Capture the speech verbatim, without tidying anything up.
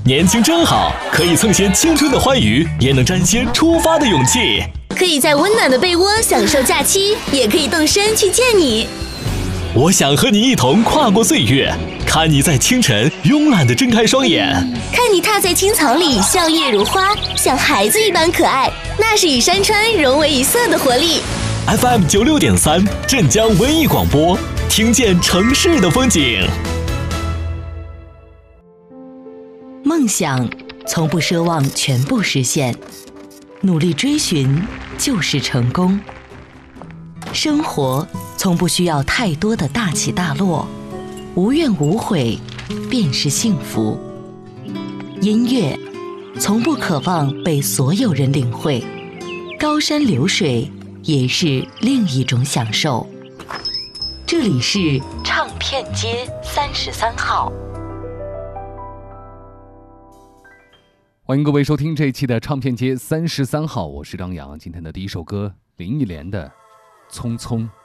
年轻真好，可以蹭些青春的欢愉，也能沾些出发的勇气。 可以在温暖的被窝享受假期，也可以动身去见你。 我想和你一同跨过岁月，看你在清晨慵懒地睁开双眼， 看你踏在青草里笑靥如花，像孩子一般可爱，那是与山川融为一色的活力。 F M 九六点三，镇江文艺广播，听见城市的风景。 梦想从不奢望全部实现，努力追寻就是成功。生活从不需要太多的大起大落，无怨无悔便是幸福。音乐从不渴望被所有人领会，高山流水也是另一种享受。这里是唱片街三十三号。 欢迎各位收听这一期的唱片街三十三号，我是张扬。今天的第一首歌，林忆莲的《匆匆》。